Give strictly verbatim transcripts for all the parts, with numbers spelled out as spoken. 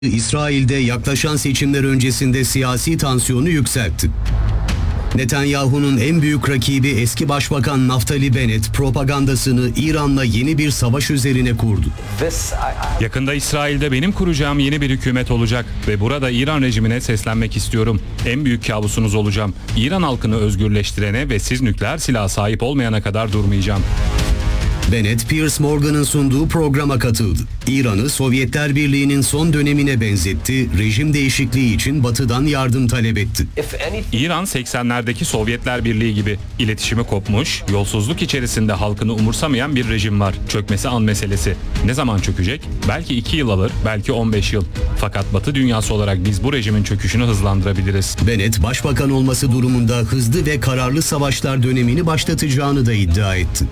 İsrail'de yaklaşan seçimler öncesinde siyasi tansiyonu yükseltti. Netanyahu'nun en büyük rakibi eski Başbakan Naftali Bennett propagandasını İran'la yeni bir savaş üzerine kurdu. Yakında İsrail'de benim kuracağım yeni bir hükümet olacak ve burada İran rejimine seslenmek istiyorum. En büyük kabusunuz olacağım. İran halkını özgürleştirene ve siz nükleer silaha sahip olmayana kadar durmayacağım. Bennett, Piers Morgan'ın sunduğu programa katıldı. İran'ı Sovyetler Birliği'nin son dönemine benzetti, rejim değişikliği için Batı'dan yardım talep etti. İran seksenlerdeki Sovyetler Birliği gibi. İletişimi kopmuş, yolsuzluk içerisinde halkını umursamayan bir rejim var. Çökmesi an meselesi. Ne zaman çökecek? Belki iki yıl alır, belki on beş yıl. Fakat Batı dünyası olarak biz bu rejimin çöküşünü hızlandırabiliriz. Bennett, başbakan olması durumunda hızlı ve kararlı savaşlar dönemini başlatacağını da iddia etti.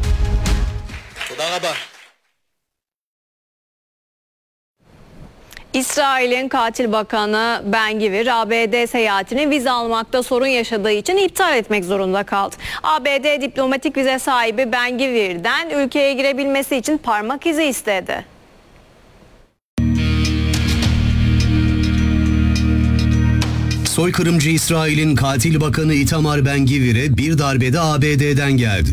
İsrail'in katil bakanı Ben-Gvir, A B D seyahatini vize almakta sorun yaşadığı için iptal etmek zorunda kaldı. A B D diplomatik vize sahibi Ben-Gvir'den ülkeye girebilmesi için parmak izi istedi. Soykırımcı İsrail'in katil bakanı Itamar Ben-Gvir'e bir darbede A B D'den geldi.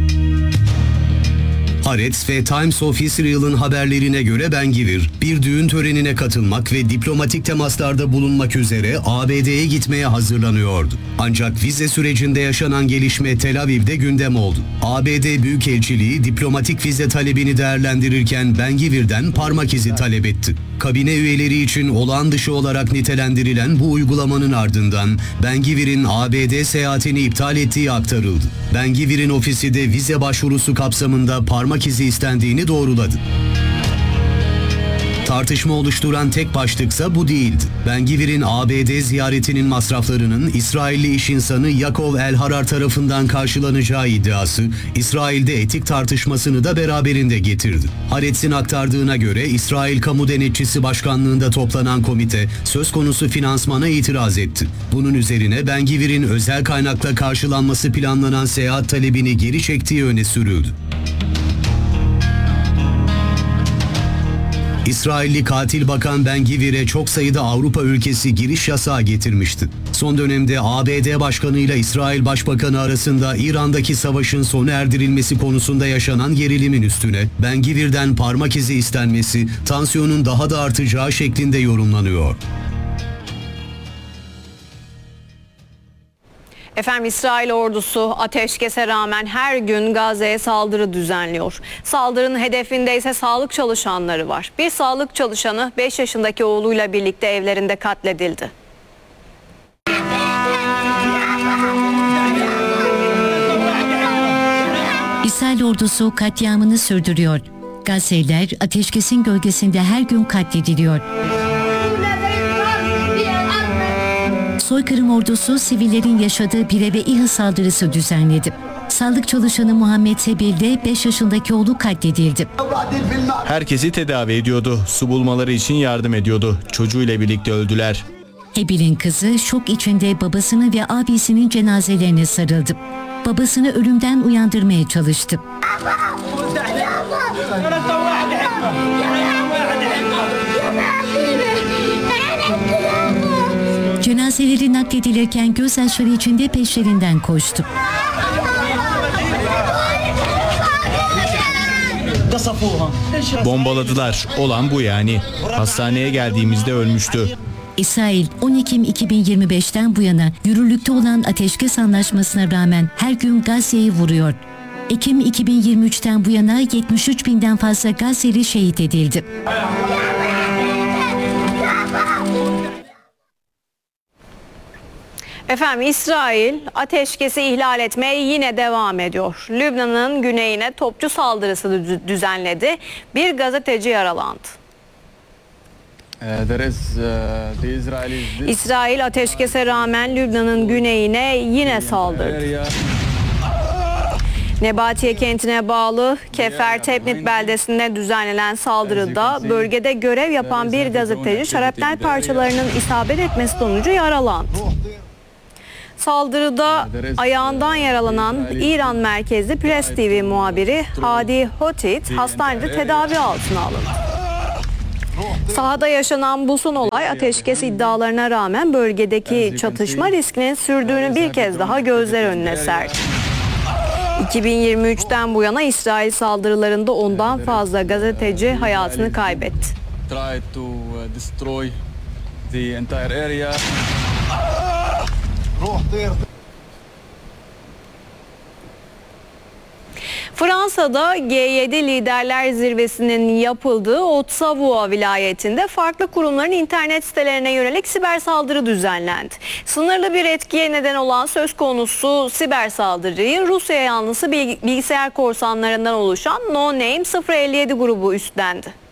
Haaretz ve Times of Israel'ın haberlerine göre Ben-Gvir, bir düğün törenine katılmak ve diplomatik temaslarda bulunmak üzere A B D'ye gitmeye hazırlanıyordu. Ancak vize sürecinde yaşanan gelişme Tel Aviv'de gündem oldu. A B D Büyükelçiliği diplomatik vize talebini değerlendirirken Ben-Gvir'den parmak izi talep etti. Kabine üyeleri için olağan dışı olarak nitelendirilen bu uygulamanın ardından Ben-Gvir'in A B D seyahatini iptal ettiği aktarıldı. Ben-Gvir'in ofisi de vize başvurusu kapsamında parmak izi istendiğini doğruladı. Tartışma oluşturan tek başlıksa bu değildi. Ben-Gvir'in A B D ziyaretinin masraflarının İsrailli iş insanı Yakov El-Harar tarafından karşılanacağı iddiası, İsrail'de etik tartışmasını da beraberinde getirdi. Haaretz'in aktardığına göre İsrail Kamu Denetçisi Başkanlığı'nda toplanan komite söz konusu finansmana itiraz etti. Bunun üzerine Ben-Gvir'in özel kaynakla karşılanması planlanan seyahat talebini geri çektiği öne sürüldü. İsrailli katil bakan Ben-Gvir'e çok sayıda Avrupa ülkesi giriş yasağı getirmişti. Son dönemde A B D Başkanı ile İsrail Başbakanı arasında İran'daki savaşın sona erdirilmesi konusunda yaşanan gerilimin üstüne Ben-Gvir'den parmak izi istenmesi tansiyonun daha da artacağı şeklinde yorumlanıyor. Efendim, İsrail ordusu ateşkese rağmen her gün Gazze'ye saldırı düzenliyor. Saldırının hedefinde ise sağlık çalışanları var. Bir sağlık çalışanı beş yaşındaki oğluyla birlikte evlerinde katledildi. İsrail ordusu katliamını sürdürüyor. Gazze'liler ateşkesin gölgesinde her gün katlediliyor. Soykırım ordusu sivillerin yaşadığı bir eve İHA saldırısı düzenledi. Sağlık çalışanı Muhammed Sebil de beş yaşındaki oğlu katledildi. Herkesi tedavi ediyordu. Su bulmaları için yardım ediyordu. Çocuğuyla birlikte öldüler. Hebil'in kızı şok içinde babasını ve abisinin cenazelerine sarıldı. Babasını ölümden uyandırmaya çalıştı. Cenazeleri nakledilirken gözyaşları içinde peşlerinden koştu. Bombaladılar. Olan bu yani. Hastaneye geldiğimizde ölmüştü. İsrail on Ekim iki bin yirmi beşten bu yana yürürlükte olan ateşkes anlaşmasına rağmen her gün Gazze'yi vuruyor. Ekim iki bin yirmi üçten bu yana yetmiş üç binden fazla Gazze'li şehit edildi. Efendim, İsrail ateşkesi ihlal etmeye yine devam ediyor. Lübnan'ın güneyine topçu saldırısı düzenledi. Bir gazeteci yaralandı. İsrail ateşkese rağmen Lübnan'ın güneyine yine saldırdı. Nebatiye kentine bağlı Kefer Tebnit beldesinde düzenlenen saldırıda bölgede görev yapan bir gazeteci şarapnel parçalarının isabet etmesi sonucu yaralandı. Saldırıda ayağından yaralanan İran merkezli Press T V muhabiri Hadi Hotit hastanede tedavi altına alındı. Sahada yaşanan bu son olay ateşkes iddialarına rağmen bölgedeki çatışma riskinin sürdüğünü bir kez daha gözler önüne serdi. iki bin yirmi üçten bu yana İsrail saldırılarında ondan fazla gazeteci hayatını kaybetti. Fransa'da G yedi Liderler Zirvesi'nin yapıldığı Haute-Savoie vilayetinde farklı kurumların internet sitelerine yönelik siber saldırı düzenlendi. Sınırlı bir etkiye neden olan söz konusu siber saldırıyı Rusya yanlısı bilgisayar korsanlarından oluşan No Name sıfır elli yedi grubu üstlendi.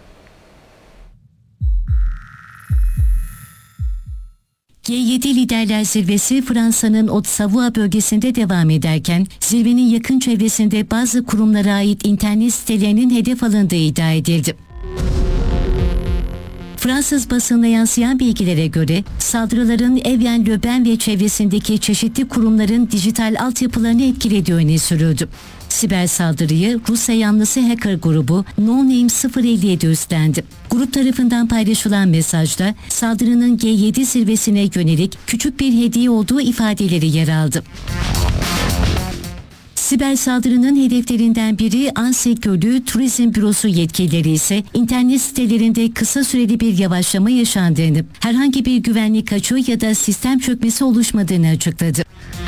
G yedi Liderler Zirvesi Fransa'nın Haute-Savoie bölgesinde devam ederken zirvenin yakın çevresinde bazı kurumlara ait internet sitelerinin hedef alındığı iddia edildi. Fransız basınına yansıyan bilgilere göre saldırıların Evian-le Bain ve çevresindeki çeşitli kurumların dijital altyapılarını etkilediği öne sürüldü. Siber saldırıyı Rusya yanlısı hacker grubu No Name sıfır elli yedi üstlendi. Grup tarafından paylaşılan mesajda saldırının G yedi zirvesine yönelik küçük bir hediye olduğu ifadeleri yer aldı. Siber saldırının hedeflerinden biri Anse Gölü Turizm Bürosu yetkilileri ise internet sitelerinde kısa süreli bir yavaşlama yaşandığını, herhangi bir güvenlik açığı ya da sistem çökmesi oluşmadığını açıkladı.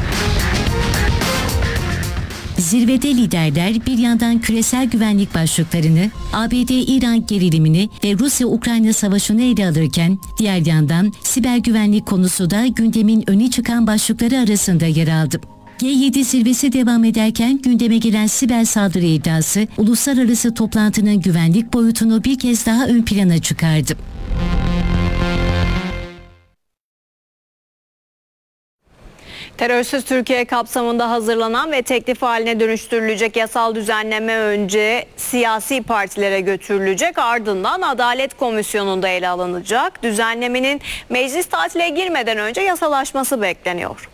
Zirvede liderler bir yandan küresel güvenlik başlıklarını, A B D-İran gerilimini ve Rusya-Ukrayna savaşını ele alırken, diğer yandan siber güvenlik konusu da gündemin öne çıkan başlıkları arasında yer aldı. G yedi zirvesi devam ederken gündeme gelen siber saldırı iddiası, uluslararası toplantının güvenlik boyutunu bir kez daha ön plana çıkardı. Terörsüz Türkiye kapsamında hazırlanan ve teklif haline dönüştürülecek yasal düzenleme önce siyasi partilere götürülecek, ardından Adalet Komisyonu'nda ele alınacak. Düzenlemenin meclis tatile girmeden önce yasalaşması bekleniyor.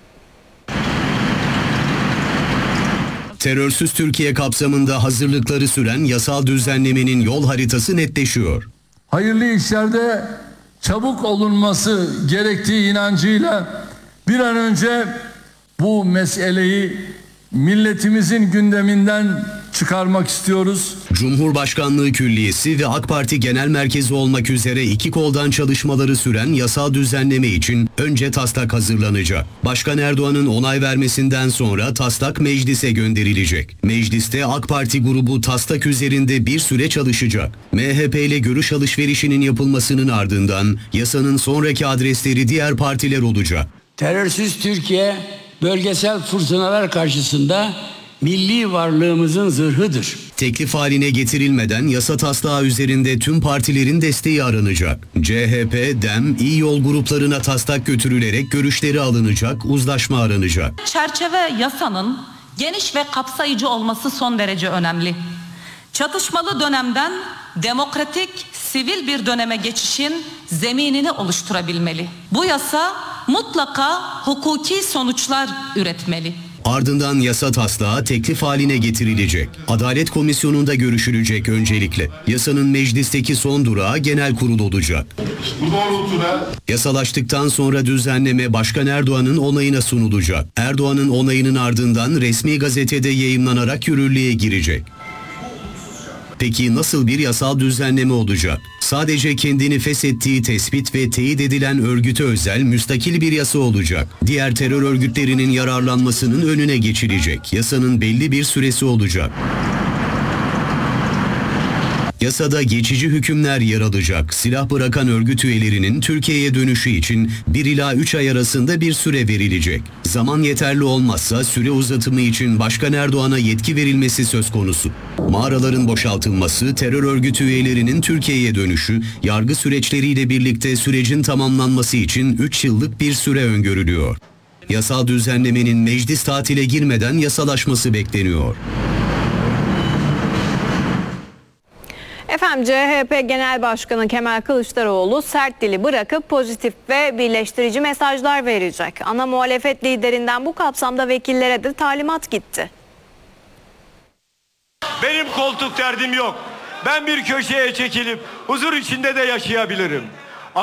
Terörsüz Türkiye kapsamında hazırlıkları süren yasal düzenlemenin yol haritası netleşiyor. Hayırlı işlerde çabuk olunması gerektiği inancıyla bir an önce bu meseleyi milletimizin gündeminden çıkarmak istiyoruz. Cumhurbaşkanlığı Külliyesi ve AK Parti Genel Merkezi olmak üzere iki koldan çalışmaları süren yasal düzenleme için önce taslak hazırlanacak. Başkan Erdoğan'ın onay vermesinden sonra taslak meclise gönderilecek. Mecliste AK Parti grubu taslak üzerinde bir süre çalışacak. M H P ile görüş alışverişinin yapılmasının ardından yasanın sonraki adresleri diğer partiler olacak. Terörsüz Türkiye bölgesel fırtınalar karşısında milli varlığımızın zırhıdır. Teklif haline getirilmeden yasa taslağı üzerinde tüm partilerin desteği aranacak. C H P, DEM, İyi Yol gruplarına taslak götürülerek görüşleri alınacak, uzlaşma aranacak. Çerçeve yasanın geniş ve kapsayıcı olması son derece önemli. Çatışmalı dönemden demokratik, sivil bir döneme geçişin zeminini oluşturabilmeli. Bu yasa mutlaka hukuki sonuçlar üretmeli. Ardından yasa taslağı teklif haline getirilecek. Adalet Komisyonu'nda görüşülecek öncelikle. Yasanın meclisteki son durağı genel kurul olacak. Yasalaştıktan sonra düzenleme Başkan Erdoğan'ın onayına sunulacak. Erdoğan'ın onayının ardından resmi gazetede yayımlanarak yürürlüğe girecek. Peki nasıl bir yasal düzenleme olacak? Sadece kendini feshettiği tespit ve teyit edilen örgüte özel müstakil bir yasa olacak. Diğer terör örgütlerinin yararlanmasının önüne geçilecek. Yasanın belli bir süresi olacak. Yasada geçici hükümler yer alacak. Silah bırakan örgüt üyelerinin Türkiye'ye dönüşü için bir ila üç ay arasında bir süre verilecek. Zaman yeterli olmazsa süre uzatımı için Başkan Erdoğan'a yetki verilmesi söz konusu. Mağaraların boşaltılması, terör örgütü üyelerinin Türkiye'ye dönüşü, yargı süreçleriyle birlikte sürecin tamamlanması için üç yıllık bir süre öngörülüyor. Yasal düzenlemenin meclis tatile girmeden yasalaşması bekleniyor. Efendim, C H P Genel Başkanı Kemal Kılıçdaroğlu sert dili bırakıp pozitif ve birleştirici mesajlar verecek. Ana muhalefet liderinden bu kapsamda vekillere de talimat gitti. Benim koltuk derdim yok. Ben bir köşeye çekilip huzur içinde de yaşayabilirim.